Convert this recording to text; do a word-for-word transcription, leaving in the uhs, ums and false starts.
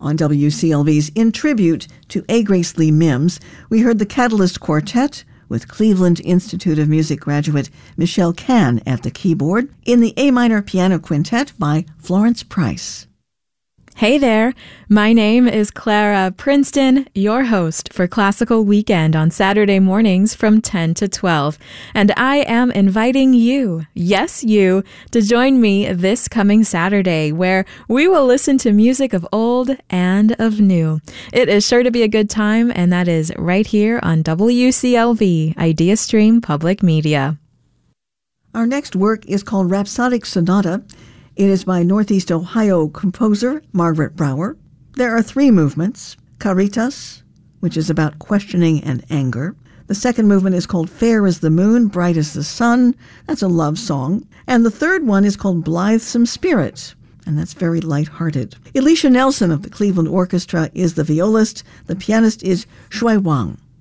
On W C L V's In Tribute to A. Grace Lee Mims, we heard the Catalyst Quartet with Cleveland Institute of Music graduate Michelle Kahn at the keyboard in the A minor piano quintet by Florence Price. Hey there, my name is Clara Princeton, your host for Classical Weekend on Saturday mornings from ten to twelve, and I am inviting you, yes you, to join me this coming Saturday where we will listen to music of old and of new. It is sure to be a good time, and that is right here on W C L V, Idea Stream Public Media. Our next work is called Rhapsodic Sonata. It is by Northeast Ohio composer Margaret Brower. There are three movements: Caritas, which is about questioning and anger. The second movement is called Fair as the Moon, Bright as the Sun. That's a love song. And the third one is called Blithesome Spirit, and that's very lighthearted. Elisha Nelson of the Cleveland Orchestra is the violist. The pianist is Shui Wang.